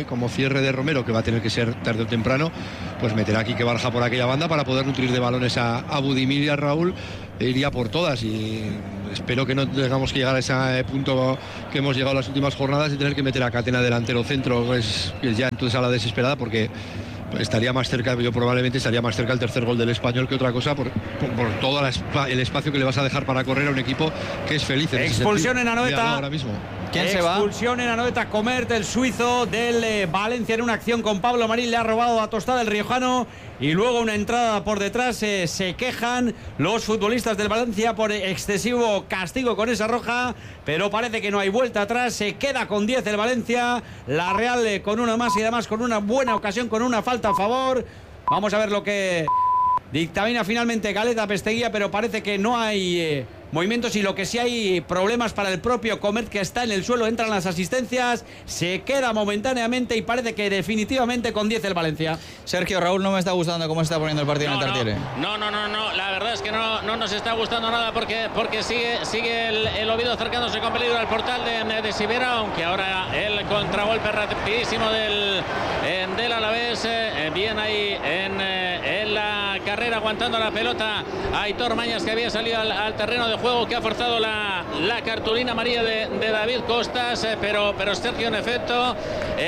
de Romero, que va a tener que ser tarde o temprano, pues meterá aquí que Barja por aquella banda para poder nutrir de balones a Budimir y a Raúl. E iría por todas, y espero que no tengamos que llegar a ese punto que hemos llegado las últimas jornadas de tener que meter a Catena delantero centro, pues ya entonces a la desesperada, porque estaría más cerca, yo probablemente estaría más cerca el tercer gol del Español que otra cosa, por todo el espacio que le vas a dejar para correr a un equipo que es feliz. Expulsión en Anoeta. Ahora mismo. ¿Quién se va? Expulsión en Anoeta. Comert, el suizo del Valencia, en una acción con Pablo Marín, le ha robado a Tostada el riojano, y luego una entrada por detrás. Se quejan los futbolistas del Valencia por excesivo castigo con esa roja, pero parece que no hay vuelta atrás. Se queda con 10 el Valencia, la Real con una más, y además con una buena ocasión, con una falta a favor. Vamos a ver lo que dictamina finalmente Galeta Pesteguía, pero parece que no hay movimientos, y lo que sí hay problemas para el propio Comert, que está en el suelo. Entran las asistencias, se queda momentáneamente y parece que definitivamente con 10 el Valencia. Sergio, Raúl no me está gustando cómo está poniendo el partido en el Tartiere. No, la verdad es que no nos está gustando nada, porque sigue el Oviedo acercándose con peligro al portal de Sivera, aunque ahora el contragolpe rapidísimo del Alavés, bien ahí en la carrera, aguantando la pelota Aitor Mañas, que había salido al terreno de juego, que ha forzado la cartulina amarilla de David Costas, pero Sergio, en efecto,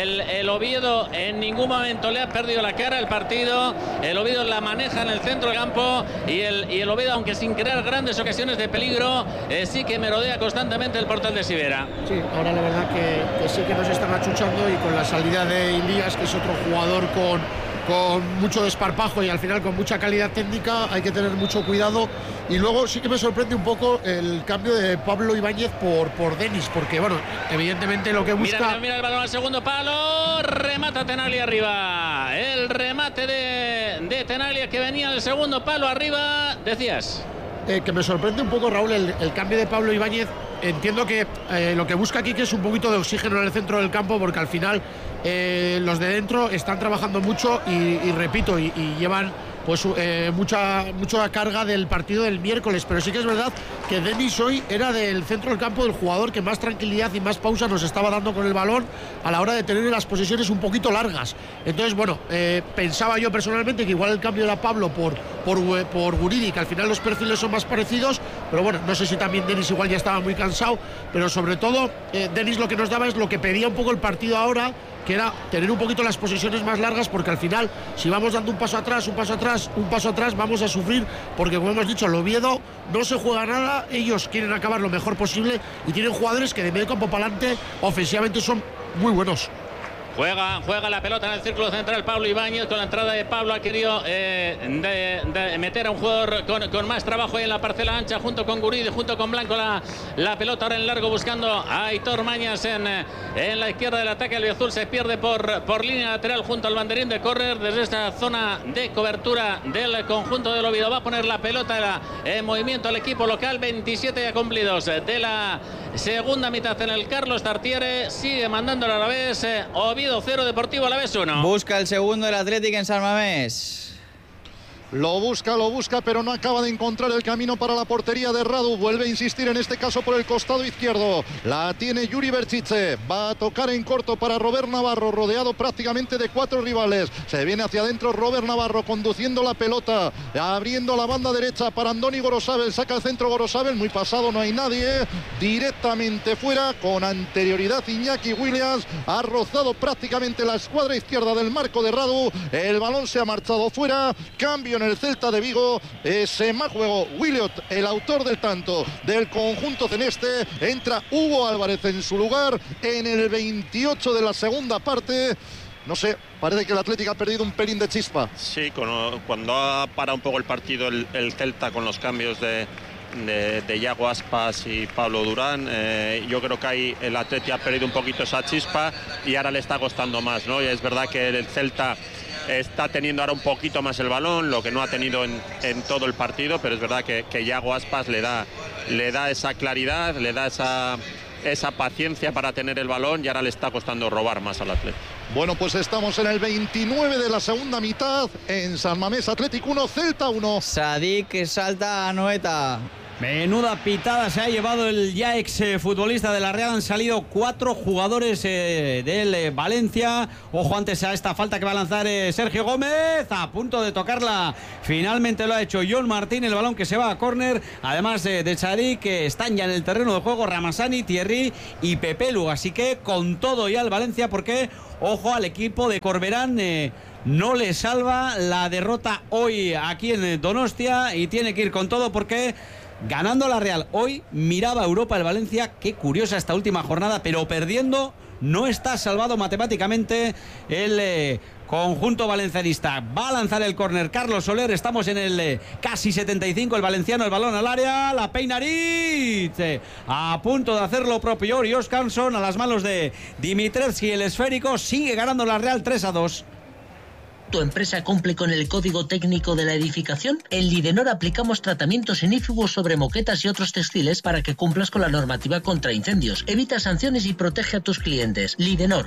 el Oviedo en ningún momento le ha perdido la cara al partido. El Oviedo la maneja en el centro del campo, y el Oviedo, aunque sin crear grandes ocasiones de peligro, sí que merodea constantemente el portal de Sivera. Sí, ahora la verdad que sí que nos están achuchando, y con la salida de Ilías, que es otro jugador con mucho desparpajo y al final con mucha calidad técnica, hay que tener mucho cuidado. Y luego sí que me sorprende un poco el cambio de Pablo Ibáñez por Denis, porque bueno, evidentemente lo que busca... Mira el balón al segundo palo, remata Tenaglia arriba. El remate de Tenaglia, que venía del segundo palo arriba. Decías... que me sorprende un poco, Raúl, el cambio de Pablo Ibáñez. Entiendo que lo que busca aquí, que es un poquito de oxígeno en el centro del campo, porque al final los de dentro están trabajando mucho y repito, y llevan pues mucha carga del partido del miércoles, pero sí que es verdad que Denis hoy era del centro del campo del jugador que más tranquilidad y más pausa nos estaba dando con el balón a la hora de tener las posesiones un poquito largas. Entonces, bueno, pensaba yo personalmente que igual el cambio era Pablo por Guridi, que al final los perfiles son más parecidos, pero bueno, no sé si también Denis igual ya estaba muy cansado, pero sobre todo Denis lo que nos daba es lo que pedía un poco el partido ahora, que era tener un poquito las posesiones más largas, porque al final, si vamos dando un paso atrás, vamos a sufrir, porque como hemos dicho, el Oviedo no se juega nada, ellos quieren acabar lo mejor posible y tienen jugadores que de medio campo para adelante ofensivamente son muy buenos. Juega la pelota en el círculo central Pablo Ibáñez. Con la entrada de Pablo ha querido meter a un jugador con más trabajo ahí en la parcela ancha, junto con Guridi, junto con Blanco. La pelota ahora en largo buscando a Aitor Mañas en la izquierda del ataque. El Azul se pierde por línea lateral junto al banderín de córner desde esta zona de cobertura del conjunto del Oviedo. Va a poner la pelota en movimiento el equipo local. 27 ya cumplidos de la segunda mitad en el Carlos Tartiere. Sigue mandando el Alavés. Oviedo 0, Deportivo Alavés 1. Busca el segundo el Atlético en San Mamés. Lo busca, pero no acaba de encontrar el camino para la portería de Radu. Vuelve a insistir en este caso por el costado izquierdo. La tiene Yuri Berchiche. Va a tocar en corto para Robert Navarro, rodeado prácticamente de 4 rivales. Se viene hacia adentro Robert Navarro conduciendo la pelota, abriendo la banda derecha para Andoni Gorosabel. Saca el centro Gorosabel, muy pasado, no hay nadie. Directamente fuera, con anterioridad Iñaki Williams. Ha rozado prácticamente la escuadra izquierda del marco de Radu. El balón se ha marchado fuera. Cambio en el Celta de Vigo. Se me juego Williot, el autor del tanto del conjunto celeste. Entra Hugo Álvarez en su lugar en el 28 de la segunda parte. No sé, parece que el Atlético ha perdido un pelín de chispa. Sí, cuando ha parado un poco el partido el Celta con los cambios de Yago Aspas y Pablo Durán, yo creo que ahí el Atleti ha perdido un poquito esa chispa y ahora le está costando más, ¿no? Y es verdad que el Celta está teniendo ahora un poquito más el balón, lo que no ha tenido en todo el partido, pero es verdad que Yago Aspas le da esa claridad, le da esa paciencia para tener el balón, y ahora le está costando robar más al Atlético. Bueno, pues estamos en el 29 de la segunda mitad en San Mamés. Atlético 1, Celta 1. Sadik salta a Noeta. Menuda pitada se ha llevado el ya ex futbolista de la Real. Han salido 4 jugadores del Valencia. Ojo antes a esta falta que va a lanzar Sergio Gómez, a punto de tocarla. Finalmente lo ha hecho John Martín, el balón que se va a córner. Además de Sadik, que están ya en el terreno de juego Ramazani, Thierry y Pepelu. Así que con todo ya el Valencia, porque ojo al equipo de Corberán. No le salva la derrota hoy aquí en Donostia y tiene que ir con todo, porque ganando la Real hoy miraba a Europa el Valencia. Qué curiosa esta última jornada, pero perdiendo no está salvado matemáticamente el conjunto valencianista. Va a lanzar el córner Carlos Soler. Estamos en el casi 75. El valenciano, el balón al área, la Peinarit a punto de hacer lo propio. Y Oscarsson a las manos de Dimitrevski, el esférico. Sigue ganando la Real 3-2. ¿Tu empresa cumple con el código técnico de la edificación? En Lidenor aplicamos tratamientos inífugos sobre moquetas y otros textiles para que cumplas con la normativa contra incendios. Evita sanciones y protege a tus clientes. Lidenor,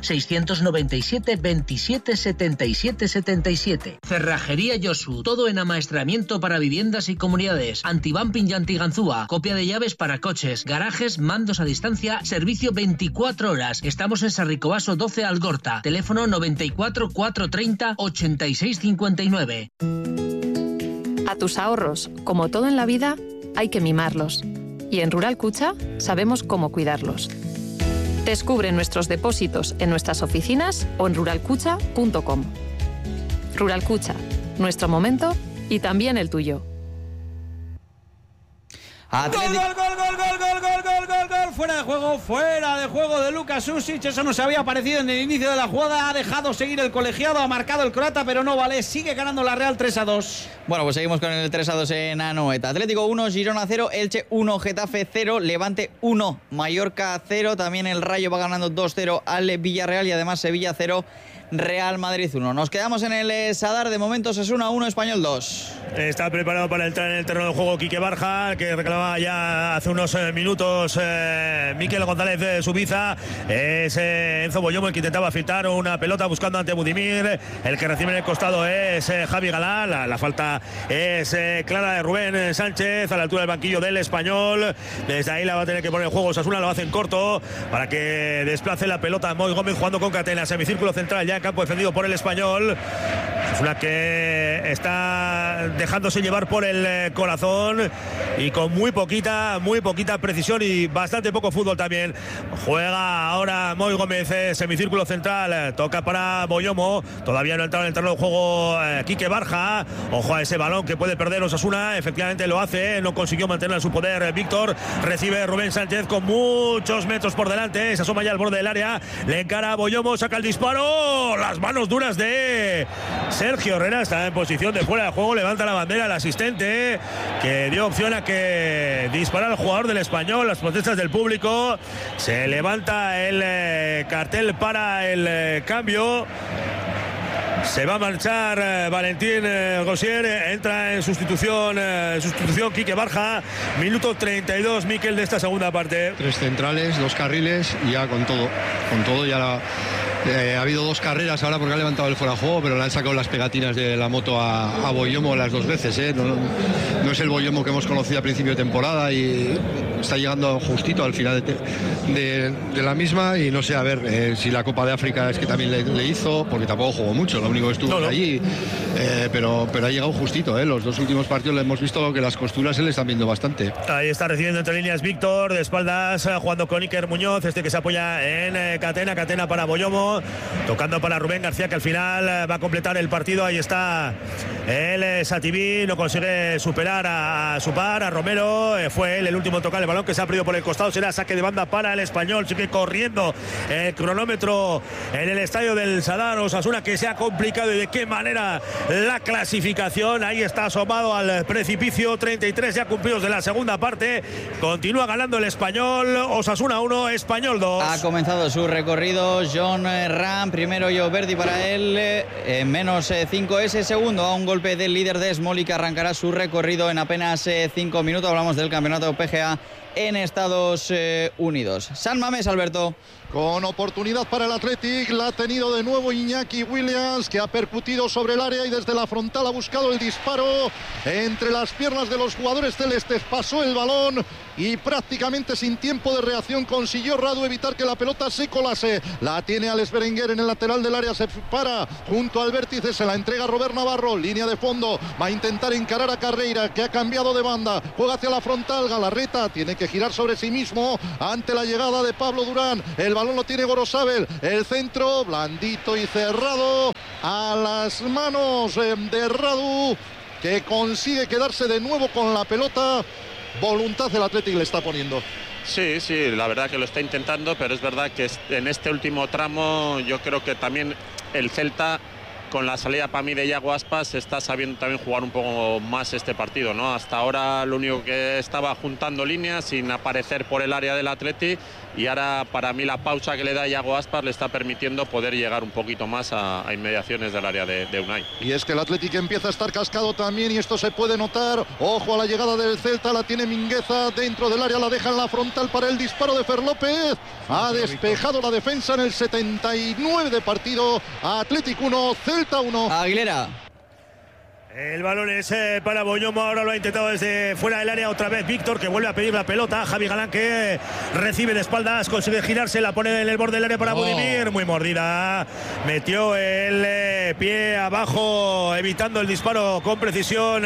697 27 77 77. Cerrajería Yosu, todo en amaestramiento para viviendas y comunidades. Antibumping y antiganzúa, copia de llaves para coches, garajes, mandos a distancia, servicio 24 horas. Estamos en Sarricobaso 12 Algorta. Teléfono 94 430 8659. A tus ahorros, como todo en la vida, hay que mimarlos. Y en Rural Cucha sabemos cómo cuidarlos. Descubre nuestros depósitos en nuestras oficinas o en ruralcucha.com. Rural Cucha, nuestro momento y también el tuyo. Gol, fuera de juego de Luka Susic. Eso nos había parecido en el inicio de la jugada. Ha dejado seguir el colegiado, ha marcado el croata, pero no vale. Sigue ganando la Real 3-2. Bueno, pues seguimos con el 3-2 en Anoeta. Atlético 1, Girona 0, Elche 1, Getafe 0, Levante 1, Mallorca 0. También el Rayo va ganando 2-0 al Villarreal, y además Sevilla 0, Real Madrid 1. Nos quedamos en el Sadar, de momento Osasuna 1, Español 2. Está preparado para entrar en el terreno de juego Quique Barja, que reclamaba ya hace unos minutos Mikel González Subiza. Es Enzo Boyomo el que intentaba filtrar una pelota buscando ante Budimir. El que recibe en el costado es Javi Galán. La falta es clara de Rubén Sánchez a la altura del banquillo del Español. Desde ahí la va a tener que poner en juego Osasuna, lo hace en corto para que desplace la pelota Moy Gómez jugando con Catena. Semicírculo central ya en campo defendido por el Español. Osasuna que está dejándose llevar por el corazón y con muy poquita precisión y bastante poco fútbol también. Juega ahora Moy Gómez, semicírculo central, toca para Boyomo, todavía no ha entrado en el terreno de juego Quique Barja. Ojo a ese balón que puede perder Osasuna, efectivamente lo hace, no consiguió mantener su poder Víctor, recibe Rubén Sánchez con muchos metros por delante, se asoma ya al borde del área, le encara a Boyomo, saca el disparo, las manos duras de Sergio Herrera, está en posición de fuera de juego, levanta la bandera el asistente, que dio opción a que disparara al jugador del Español. Las protestas del público, se levanta el cartel para el cambio. Se va a marchar Valentín Gosier, entra en sustitución Quique Barja, minuto 32, Mikel, de esta segunda parte. 3 centrales, 2 carriles y ya con todo ya ha habido 2 carreras ahora porque ha levantado el fuera de juego, pero le han sacado las pegatinas de la moto a Boyomo las 2 veces, no es el Boyomo que hemos conocido a principio de temporada y está llegando justito al final de la misma y no sé, a ver si la Copa de África es que también le hizo, porque tampoco jugó mucho, lo único que estuvo allí, pero ha llegado justito, los 2 últimos partidos le hemos visto que las costuras se le están viendo bastante. Ahí está recibiendo entre líneas Víctor, de espaldas jugando con Iker Muñoz, que se apoya en Catena para Boyomo, tocando para Rubén García, que al final va a completar el partido. Ahí está el Sativí, no consigue superar a su par, a Romero, fue él el último en tocar el balón, que se ha perdido por el costado, será saque de banda para el Español. Sigue corriendo el cronómetro en el estadio del Sadar. Osasuna, que se ha complicado y de qué manera la clasificación. Ahí está asomado al precipicio, 33 ya cumplidos de la segunda parte, continúa ganando el Español. Osasuna 1, Español 2. Ha comenzado su recorrido John Ram, primero Joe Verdi para él, menos 5 ese segundo a un golpe del líder de Smoli, que arrancará su recorrido en apenas 5 minutos. Hablamos del campeonato PGA en Estados Unidos. San Mamés, Alberto. Con oportunidad para el Athletic, la ha tenido de nuevo Iñaki Williams, que ha percutido sobre el área y desde la frontal ha buscado el disparo entre las piernas de los jugadores celestes. Pasó el balón y prácticamente sin tiempo de reacción consiguió Radu evitar que la pelota se colase. La tiene Alex Berenguer en el lateral del área, se para junto al vértice, se la entrega Robert Navarro, línea de fondo, va a intentar encarar a Carreira, que ha cambiado de banda, juega hacia la frontal, Galarreta tiene que girar sobre sí mismo ante la llegada de Pablo Durán. El balón lo tiene Gorosabel, el centro blandito y cerrado a las manos de Radu, que consigue quedarse de nuevo con la pelota. Voluntad el Athletic le está poniendo. Sí, la verdad que lo está intentando, pero es verdad que en este último tramo yo creo que también el Celta, con la salida para mí de Iago Aspas, está sabiendo también jugar un poco más este partido, ¿no? Hasta ahora lo único que estaba juntando líneas sin aparecer por el área del Athletic, y ahora para mí la pausa que le da Iago Aspas le está permitiendo poder llegar un poquito más a inmediaciones del área de Unai. Y es que el Athletic empieza a estar cascado también y esto se puede notar. Ojo a la llegada del Celta, la tiene Mingueza dentro del área, la deja en la frontal para el disparo de Fer López. Ha despejado la defensa en el 79 de partido. Athletic 1, Celta 1. Aguilera. El balón es para Boyomo, ahora lo ha intentado desde fuera del área otra vez Víctor, que vuelve a pedir la pelota. Javi Galán, que recibe de espaldas, consigue girarse, la pone en el borde del área para Budimir, muy mordida, metió el pie abajo evitando el disparo con precisión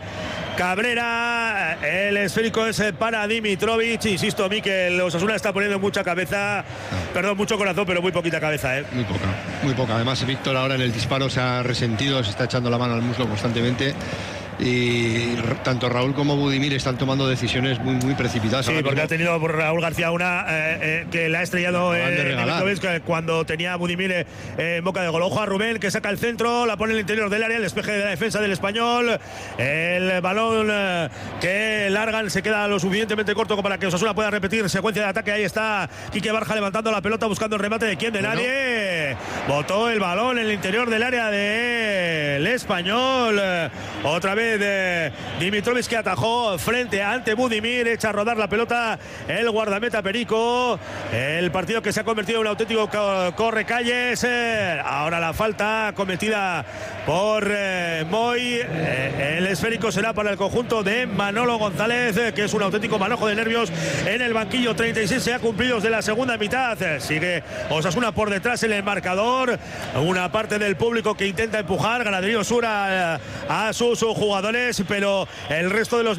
Cabrera. El esférico es para Dimitrovic. Insisto, Mikel, Osasuna está poniendo mucha cabeza, perdón, mucho corazón, pero muy poquita cabeza, Muy poca. Además Víctor ahora en el disparo se ha resentido, se está echando la mano al muslo constantemente y tanto Raúl como Budimir están tomando decisiones muy precipitadas. Sí, porque ha tenido por Raúl García una que la ha estrellado cuando tenía a Budimir en boca de gol. Ojo a Rubén, que saca el centro, la pone en el interior del área, el despeje de la defensa del Español. El balón que largan se queda lo suficientemente corto como para que Osasuna pueda repetir secuencia de ataque. Ahí está Quique Barja levantando la pelota, buscando el remate de quién, de nadie. Botó el balón en el interior del área del Español. Otra vez Dimitrovic, que atajó frente ante Budimir, echa a rodar la pelota el guardameta Perico. El partido que se ha convertido en un auténtico correcalles. Ahora la falta cometida por Moy. El esférico será para el conjunto de Manolo González, que es un auténtico manojo de nervios en el banquillo. 36 se ha cumplido de la segunda mitad. Sigue Osasuna por detrás en el marcador. Una parte del público que intenta empujar Ganaderío Sur a sus jugadores, pero el resto de los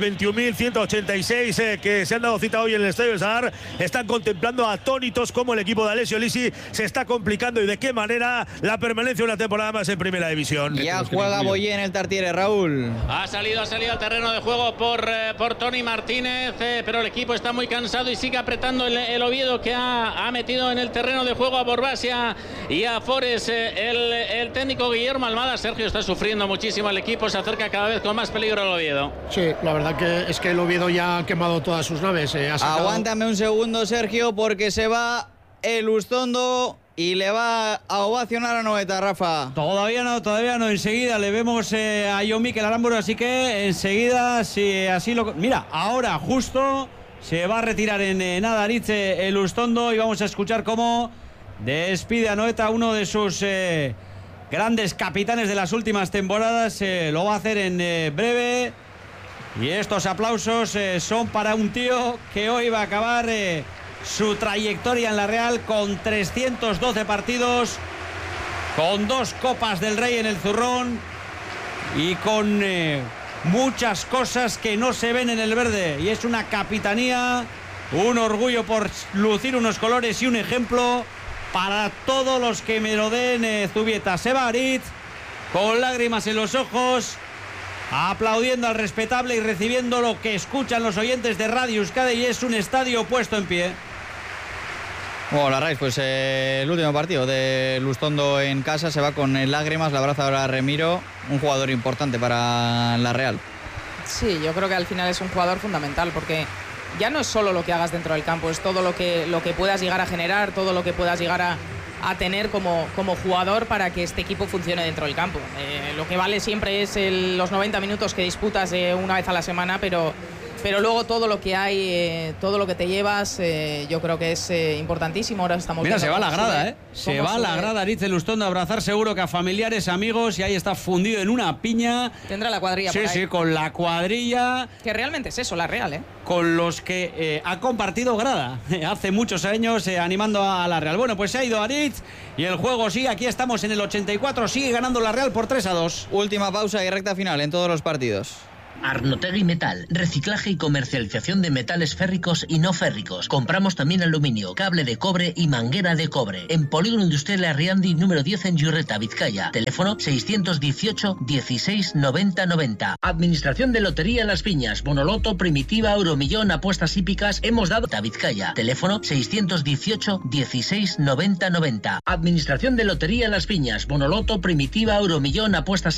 21.186 que se han dado cita hoy en el Estadio del Sadar están contemplando atónitos cómo el equipo de Alessio Lisi se está complicando y de qué manera la permanencia una temporada más en Primera División. Ya juega Boyé en el Tartiere, Raúl. Ha salido al terreno de juego por Tony Martínez, pero el equipo está muy cansado y sigue apretando el Oviedo, que ha metido en el terreno de juego a Borbasia y a Forés. El técnico Guillermo Almada, Sergio, está sufriendo muchísimo el equipo, se acerca cada vez con más peligro el Oviedo. Sí, la verdad que es que el Oviedo ya ha quemado todas sus naves. Aguántame un segundo, Sergio, porque se va el Ustondo y le va a ovacionar a Noeta, Rafa. Todavía no. Enseguida le vemos a Jon Mikel Aramburu, así que enseguida, si así lo... Mira, ahora justo se va a retirar en Nadaritz el Ustondo y vamos a escuchar cómo despide a Noeta, uno de sus grandes capitanes de las últimas temporadas. Lo va a hacer en breve. Y estos aplausos son para un tío que hoy va a acabar su trayectoria en la Real con 312 partidos, con 2 Copas del Rey en el zurrón y con muchas cosas que no se ven en el verde. Y es una capitanía, un orgullo por lucir unos colores y un ejemplo para todos los que me lo den. Zubieta se va a Aritz con lágrimas en los ojos, aplaudiendo al respetable y recibiendo lo que escuchan los oyentes de Radio Euskadi, y es un estadio puesto en pie. Bueno, Larraíz, pues el último partido de Ustondo en casa, se va con lágrimas, la abraza ahora Remiro, un jugador importante para la Real. Sí, yo creo que al final es un jugador fundamental, porque ya no es solo lo que hagas dentro del campo, es todo lo que puedas llegar a generar, todo lo que puedas llegar a tener como jugador para que este equipo funcione dentro del campo. Lo que vale siempre es los 90 minutos que disputas una vez a la semana, pero luego todo lo que hay, todo lo que te llevas, yo creo que es importantísimo. Ahora estamos Mira, se va a la grada, se va a la grada Aritz el Ustondo a abrazar seguro que a familiares, amigos, y ahí está fundido en una piña. Tendrá la cuadrilla por ahí. Sí, con la cuadrilla. Que realmente es eso, la Real, Con los que ha compartido grada hace muchos años animando a la Real. Bueno, pues se ha ido Aritz y el juego sigue. Aquí estamos en el 84, sigue ganando la Real por 3-2. Última pausa y recta final en todos los partidos. Arnotegui Metal, reciclaje y comercialización de metales férricos y no férricos. Compramos también aluminio, cable de cobre y manguera de cobre. En Polígono Industrial Arriandi, número 10 en Yurreta, Vizcaya. Teléfono 618 16 90 90. Administración de Lotería Las Viñas, Bonoloto, Primitiva, Euromillón, apuestas hípicas. Hemos dado a Vizcaya. Teléfono 618 16 90 90. Administración de Lotería Las Viñas, Bonoloto, Primitiva, Euromillón, apuestas